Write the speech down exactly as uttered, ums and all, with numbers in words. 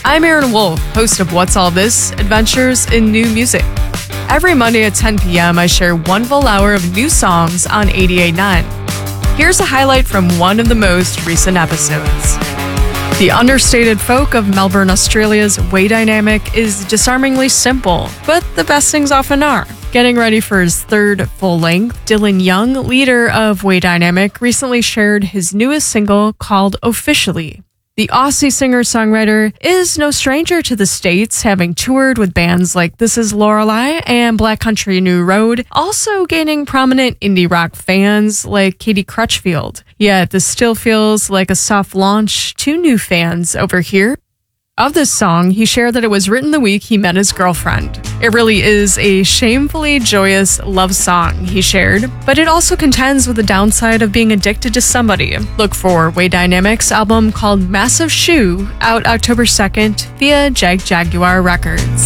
I'm Aaron Wolf, host of What's All This? Adventures in New Music. Every Monday at ten p.m., I share one full hour of new songs on eighty-eight point nine. Here's a highlight from one of the most recent episodes. The understated folk of Melbourne, Australia's Way Dynamic is disarmingly simple, but the best things often are. Getting ready for his third full-length, Dylan Young, leader of Way Dynamic, recently shared his newest single called Officially. The Aussie singer-songwriter is no stranger to the States, having toured with bands like This Is Lorelei and Black Country New Road, also gaining prominent indie rock fans like Katie Crutchfield. Yet this still feels like a soft launch to new fans over here. Of this song, he shared that it was written the week he met his girlfriend. It really is a shamefully joyous love song, he shared, but it also contends with the downside of being addicted to somebody. Look for Way Dynamic's album called Massive Shoe, out October second via Jag Jaguar Records.